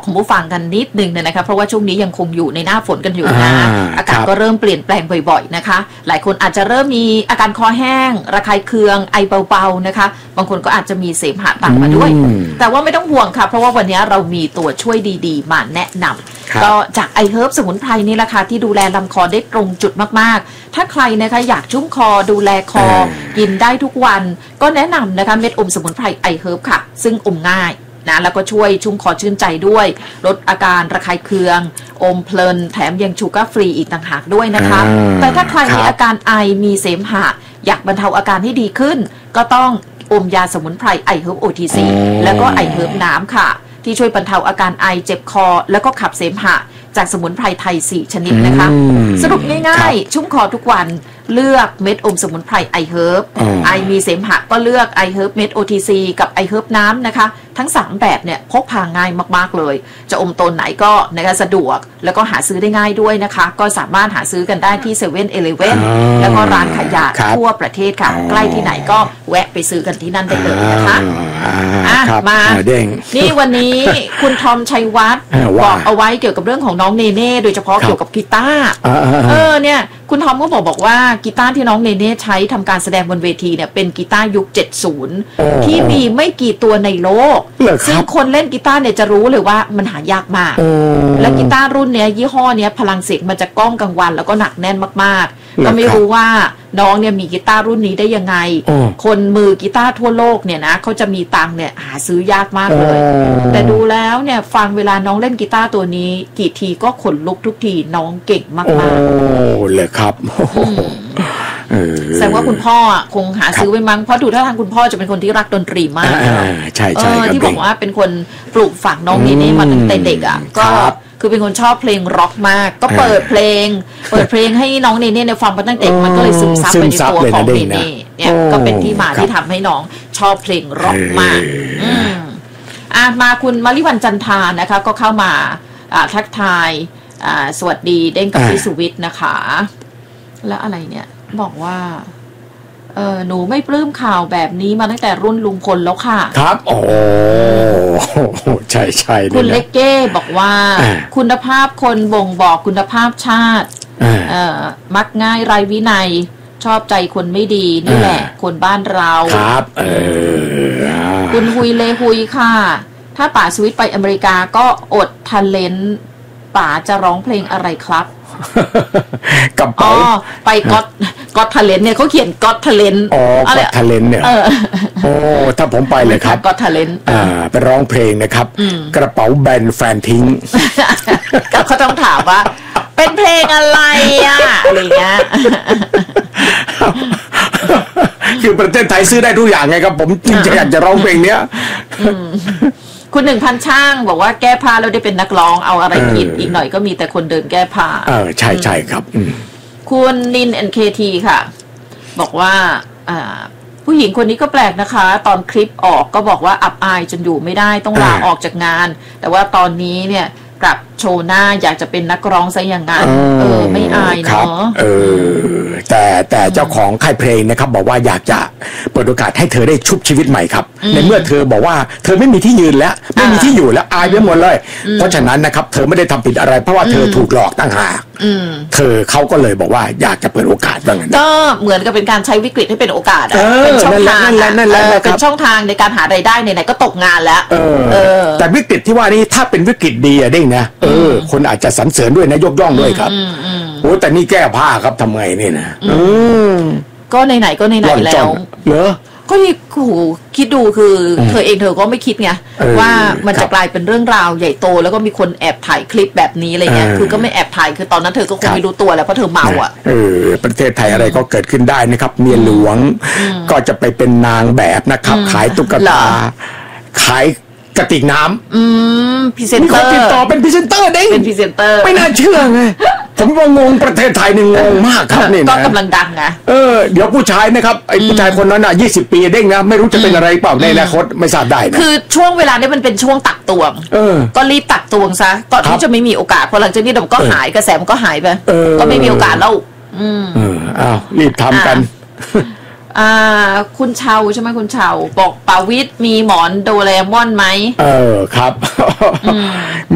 คุณผู้ฟังกันนิดนึงนะคะเพราะว่าช่วงนี้ยังคงอยู่ในหน้าฝนกันอยู่นะอากาศก็เริ่มเปลี่ยนแปลงบ่อยๆนะคะหลายคนอาจจะเริ่มมีอาการคอแห้งระคายเคืองไอเบาๆนะคะบางคนก็อาจจะมีเสมหะตามมาด้วยแต่ว่าไม่ต้องห่วงค่ะเพราะว่าวันนี้เรามีตัวช่วยดีๆมาแนะนำก็จากไอเฮิร์บสมุนไพรนี่แหละค่ะที่ดูแลลำคอได้ตรงจุดมากๆถ้าใครนะคะอยากชุ่มคอดูแลคอกินได้ทุกวันก็แนะนำนะคะเม็ดอมสมุนไพรไอเฮิร์บค่ะซึ่งอมง่ายนะแล้วก็ช่วยชุ่มคอชื่นใจด้วยลดอาการระคายเคืองอมเพลินแถมยังชูการ์ฟรีอีกต่างหากด้วยนะคะแต่ถ้าใครมีอาการไอมีเสมหะอยากบรรเทาอาการให้ดีขึ้นก็ต้องอมยาสมุนไพรไอเฮิร์บ OTC แล้วก็ไอเฮิร์บน้ำค่ะที่ช่วยบรรเทาอาการไอเจ็บคอแล้วก็ขับเสมหะจากสมุนไพรไทย4ชนิดนะคะสรุปง่ายๆชุ่มคอทุกวันเลือกเม็ดอมสมุนไพรไอเฮิร์บไอมีเสมหะก็เลือกไอเฮิร์บเม็ด OTC กับไอเฮิร์บน้ำนะคะทั้ง3แบบเนี่ยพกพาง่ายมากๆเลยจะอมตัวไหนก็นะคะสะดวกแล้วก็หาซื้อได้ง่ายด้วยนะคะก็สามารถหาซื้อกันได้ที่7-Eleven แล้วก็ร้านขายยาทั่วประเทศค่ะใกล้ที่ไหนก็แวะไปซื้อกันที่นั่นได้เลยนะคะมานี่วันนี้คุณทอมชัยวัฒน์บอกเอาไว้เกี่ยวกับเรื่องของน้องเนเน่โดยเฉพาะเกี่ยวกับกีตาร์เนี่ยคุณทอมก็บอกว่ากีตาร์ที่น้องเนเน่ใช้ทำการแสดงบนเวทีเนี่ยเป็นกีตาร์ยุค70ที่มีไม่กี่ตัวในโลกซึ่งคนเล่นกีตาร์เนี่ยจะรู้เลยว่ามันหายากมากและกีตาร์รุ่นเนี้ยยี่ห้อเนี้ยพลังเสียงมันจะก้องกังวานแล้วก็หนักแน่นมากๆก็ไม่รู้ว่าน้องเนี่ยมีกีตาร์รุ่นนี้ได้ยังไงคนมือกีตาร์ทั่วโลกเนี่ยนะเขาจะมีตังค์เนี่ยหาซื้อยากมากเลยแต่ดูแล้วเนี่ยฟังเวลาน้องเล่นกีตาร์ตัวนี้กี่ทีก็ขนลุกทุกทีน้องเก่งมากๆโอ้เลยครับแสดงว่าคุณพ่อคงหาซื้อไว้มั้งเพราะดูท่าทางคุณพ่อจะเป็นคนที่รักดนตรีมากใช่ใช่ที่บอกว่าเป็นคนปลูกฝังน้องนี่มาตั้งแต่เด็กอ่ะก็คือเป็นคนชอบเพลงร็อกมากก็เปิดเพลงให้น้องเนเน่ในฟังมาตั้งแต่มันก็เลยซึมซับไปในตัวของเนเน่เนี่ยก็เป็นที่มาที่ทำให้น้องชอบเพลงร็อกมากมาคุณมาริวันจันทานะคะก็เข้ามาทักทายสวัสดีเด้งกับพี่สุวิทย์นะคะแล้วอะไรเนี่ยบอกว่าหนูไม่ปลื้มข่าวแบบนี้มาตั้งแต่รุ่นลุงพลแล้วค่ะครับโอ้ใช่ใช่คุณเล็กเก้บอกว่าคุณภาพคนบ่งบอกคุณภาพชาติมักง่ายไร้วินัยชอบใจคนไม่ดีนี่แหละคนบ้านเราครับคุณฮุยเลฮุยค่ะถ้าป๋าสวิตไปอเมริกาก็อดทันเลนป๋าจะร้องเพลงอะไรครับกับป๋าไปก็อตทาเลนเนี่ยเขาเขียนก็อตทาเลนก็อตทาเลนเนี่ยโอ้ถ้าผมไปเลยครับก็อตทาเลนไปร้องเพลงนะครับกระเป๋าแบนแฟนทิ้งเขาต้องถามว่าเป็นเพลงอะไรอ่ะอะไรเงี้ยคือประเทศไทยซื้อได้ทุกอย่างไงครับผมจริงๆอยากจะร้องเพลงเนี้ยคุณ1,000ช่างบอกว่าแก้ผ้าแล้วได้เป็นนักร้องเอาอะไรกินอีกหน่อยก็มีแต่คนเดินแก้ผ้าใช่ใช่ครับคุณนิน NKT ค่ะบอกว่าผู้หญิงคนนี้ก็แปลกนะคะตอนคลิปออกก็บอกว่าอับอายจนอยู่ไม่ได้ต้องลาออกจากงานแต่ว่าตอนนี้เนี่ยกลับโชว์หน้าอยากจะเป็นนักร้องซะอย่างนั้นไม่อายเนาะแต่เจ้าของค่ายเพลงนะครับบอกว่าอยากจะเปิดโอกาสให้เธอได้ชุบชีวิตใหม่ครับในเมื่อเธอบอกว่าเธอไม่มีที่ยืนแล้วไม่มีที่อยู่แล้วอายไปหมดเลยเพราะฉะนั้นนะครับเธอไม่ได้ทำผิดอะไรเพราะว่าเธอถูกหลอกตั้งหากเขาก็เลยบอกว่าอยากจะเปิดโอกาสว่างั้นก็เหมือนกับเป็นการใช้วิกฤตให้เป็นโอกาสเป็นช่องทางเป็นช่องทางในการหารายได้ไหนๆก็ตกงานแล้วแต่วิกฤตที่ว่านี้ถ้าเป็นวิกฤตดีอะเด้งนะคนอาจจะสรรเสริญด้วยนะยกย่องด้วยครับโอ้แต่นี่แก้ผ้าครับทำไงนี่นะก็ไหนๆก็ไหนๆแล้วเหรอก็คิดดูคือเธอเองเธอก็ไม่คิดไงว่ามันจะกลายเป็นเรื่องราวใหญ่โตแล้วก็มีคนแอบถ่ายคลิปแบบนี้อะไรเงี้ยคือก็ไม่แอบถ่ายคือตอนนั้นเธอก็คงไม่รู้ตัวแล้วเพราะเธอเมาอ่ะประเทศไทยอะไรก็เกิดขึ้นได้นะครับเมียหลวงก็จะไปเป็นนางแบบนะครับขายตุ๊กตาขายกระติกน้ำพรีเซนเตอร์ติดต่อเป็นพรีเซนเตอร์ได้เป็นพรีเซนเตอร์ไม่น่าเชื่อไงผมว่างงประเทศไทยนี่งงมากครับนี่นะก็กำลังดังนะเดี๋ยวผู้ชายนะครับไอ้ผู้ชายคนนั้น20 ปีเด้งนะไม่รู้จะเป็นอะไรเปล่าในอนาคตไม่ทราบได้นะคือช่วงเวลานี้มันเป็นช่วงตักตวงก็รีบตักตวงซะก่อนที่จะไม่มีโอกาสพอหลังจากนี้เดี๋ยวก็หายกระแสมันก็หายไปก็ไม่มีโอกาสแล้วอ้าวรีบทำกันคุณเชาใช่ไหมคุณเชาบอกปาวิทย์มีหมอนโดเรมอนไหมครับ